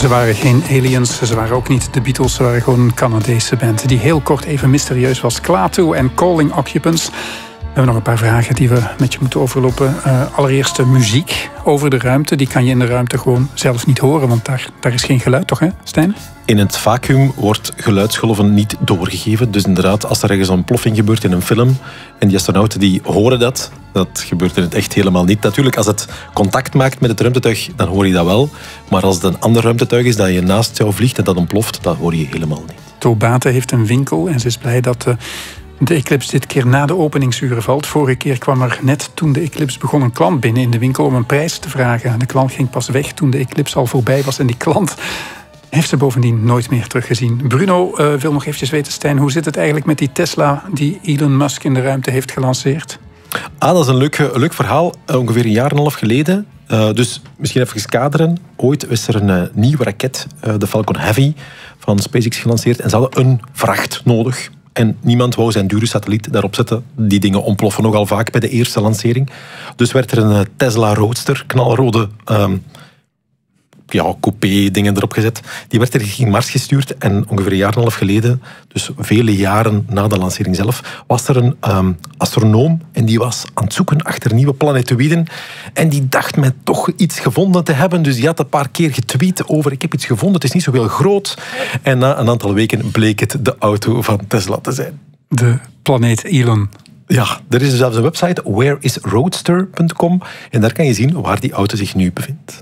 Ze waren geen aliens, ze waren ook niet de Beatles, ze waren gewoon een Canadese band die heel kort even mysterieus was. Klaatu en Calling Occupants. We hebben nog een paar vragen die we met je moeten overlopen. Allereerst de muziek over de ruimte. Die kan je in de ruimte gewoon zelf niet horen, want daar is geen geluid, toch, hè, Stijn? In het vacuüm wordt geluidsgolven niet doorgegeven. Dus inderdaad, als er ergens een ontploffing gebeurt in een film en die astronauten die horen dat gebeurt in het echt helemaal niet. Natuurlijk, als het contact maakt met het ruimtetuig, dan hoor je dat wel. Maar als het een ander ruimtetuig is dat je naast jou vliegt en dat ontploft, dat hoor je helemaal niet. Tobate heeft een winkel en ze is blij dat de eclipse dit keer na de openingsuren valt. Vorige keer kwam er net toen de eclipse begon een klant binnen in de winkel om een prijs te vragen. De klant ging pas weg toen de eclipse al voorbij was en die klant heeft ze bovendien nooit meer teruggezien. Bruno wil nog eventjes weten, Stijn, hoe zit het eigenlijk met die Tesla die Elon Musk in de ruimte heeft gelanceerd? Dat is een leuk verhaal. Ongeveer een jaar en een half geleden. Dus misschien even kaderen. Ooit is er een nieuwe raket, de Falcon Heavy, van SpaceX gelanceerd. En ze hadden een vracht nodig. En niemand wou zijn dure satelliet daarop zetten. Die dingen ontploffen nogal vaak bij de eerste lancering. Dus werd er een Tesla Roadster, knalrode coupé-dingen erop gezet. Die werd richting Mars gestuurd. En ongeveer een jaar en een half geleden, dus vele jaren na de lancering zelf, was er een astronoom en die was aan het zoeken achter nieuwe planetoïden. En die dacht met toch iets gevonden te hebben. Dus die had een paar keer getweet over ik heb iets gevonden, het is niet zo heel groot. En na een aantal weken bleek het de auto van Tesla te zijn. De planeet Elon. Ja, er is zelfs een website, whereisroadster.com. En daar kan je zien waar die auto zich nu bevindt.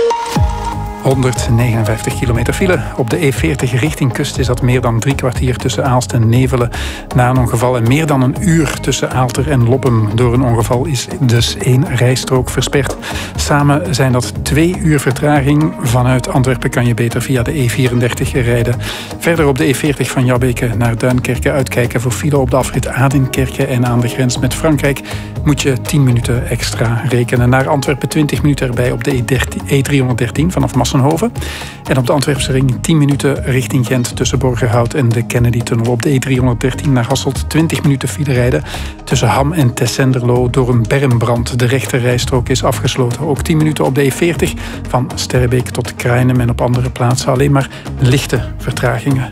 159 kilometer file. Op de E40 richting kust is dat meer dan 3 kwartier tussen Aalst en Nevelen na een ongeval. En meer dan een uur tussen Aalter en Loppem. Door een ongeval is dus 1 rijstrook versperd. Samen zijn dat 2 uur vertraging. Vanuit Antwerpen kan je beter via de E34 rijden. Verder op de E40 van Jabbeke naar Duinkerke uitkijken voor file op de afrit Adenkerke. En aan de grens met Frankrijk moet je 10 minuten extra rekenen. Naar Antwerpen 20 minuten erbij op de E313 vanaf Massenhoven. En op de Antwerpse ring 10 minuten richting Gent tussen Borgerhout en de Kennedy-tunnel. Op de E313 naar Hasselt 20 minuten file rijden tussen Ham en Tessenderlo door een bermbrand. De rechte rijstrook is afgesloten. Ook 10 minuten op de E40 van Sterrebeek tot Kruinem en op andere plaatsen alleen maar lichte vertragingen.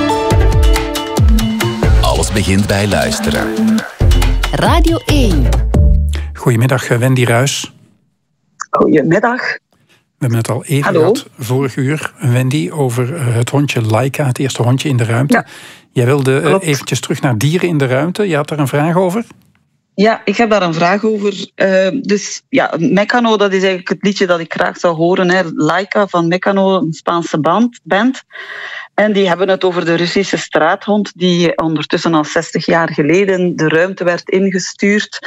Alles begint bij luisteren. Radio 1. Goedemiddag, Wendy Ruys. Goedemiddag. We hebben het al even gehad, vorig uur, Wendy, over het hondje Laika, het eerste hondje in de ruimte. Ja. Jij wilde eventjes terug naar dieren in de ruimte. Je had daar een vraag over? Ja, ik heb daar een vraag over. Mecano, dat is eigenlijk het liedje dat ik graag zou horen. Hè. Laika van Mecano, een Spaanse band. En die hebben het over de Russische straathond die ondertussen al 60 jaar geleden de ruimte werd ingestuurd.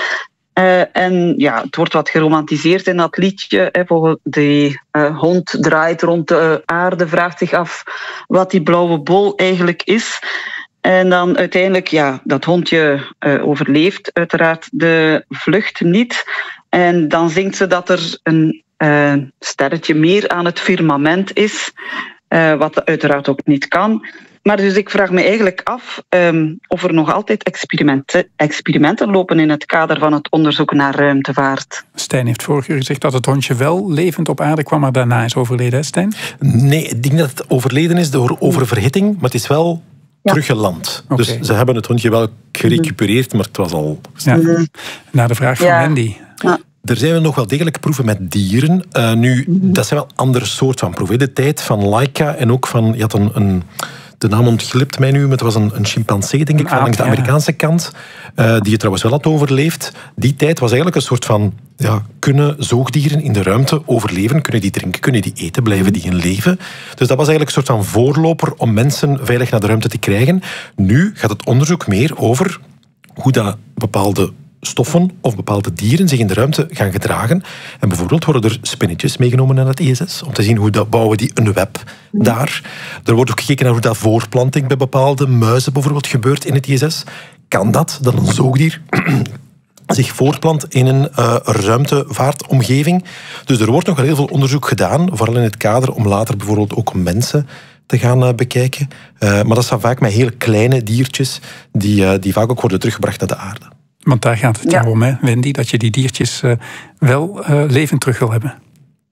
Het wordt wat geromantiseerd in dat liedje. Die hond draait rond de aarde, vraagt zich af wat die blauwe bol eigenlijk is. En dan uiteindelijk, dat hondje overleeft uiteraard de vlucht niet. En dan zingt ze dat er een sterretje meer aan het firmament is, wat uiteraard ook niet kan. Maar dus ik vraag me eigenlijk af of er nog altijd experimenten lopen in het kader van het onderzoek naar ruimtevaart. Stijn heeft vorig uur gezegd dat het hondje wel levend op aarde kwam, maar daarna is overleden, hè Stijn? Nee, ik denk dat het overleden is door oververhitting, maar het is wel teruggeland. Okay. Dus ze hebben het hondje wel gerecupereerd, maar het was al... Ja. Naar de vraag van Wendy. Ja. Er zijn nog wel degelijk proeven met dieren. Dat zijn wel andere soort van proeven. De tijd van Laika en ook van... Je had de naam ontglipt mij nu, maar het was een chimpansee, denk ik, van langs de Amerikaanse kant, die het trouwens wel had overleefd. Die tijd was eigenlijk een soort van, kunnen zoogdieren in de ruimte overleven? Kunnen die drinken? Kunnen die eten? Blijven die in leven? Dus dat was eigenlijk een soort van voorloper om mensen veilig naar de ruimte te krijgen. Nu gaat het onderzoek meer over hoe dat bepaalde stoffen of bepaalde dieren zich in de ruimte gaan gedragen. En bijvoorbeeld worden er spinnetjes meegenomen naar het ISS, om te zien hoe bouwen die een web daar. Er wordt ook gekeken naar hoe dat voorplanting bij bepaalde muizen bijvoorbeeld gebeurt in het ISS. Kan dat een zoogdier zich voortplant in een ruimtevaartomgeving? Dus er wordt nog wel heel veel onderzoek gedaan, vooral in het kader om later bijvoorbeeld ook mensen te gaan bekijken. Maar dat zijn vaak met heel kleine diertjes die vaak ook worden teruggebracht naar de aarde. Want daar gaat het om, hè, Wendy, dat je die diertjes wel levend terug wil hebben.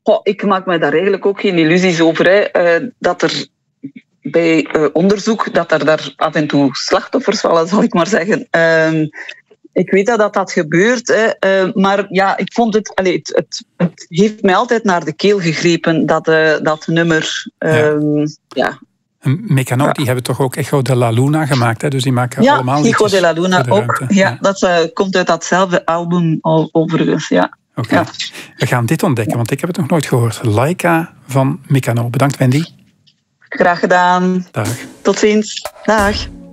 Ik maak me daar eigenlijk ook geen illusies over. Dat er bij onderzoek, dat er daar af en toe slachtoffers vallen, zal ik maar zeggen. Ik weet dat gebeurt, maar ja, ik vond het heeft mij altijd naar de keel gegrepen, dat nummer. Mecano, die hebben toch ook Echo de la Luna gemaakt, hè? Dus die maken allemaal liedjes. Echo de la Luna ook. Ja, dat komt uit datzelfde album overigens, ja. Oké. We gaan dit ontdekken, want ik heb het nog nooit gehoord. Laika van Mecano. Bedankt, Wendy. Graag gedaan. Dag. Tot ziens. Dag.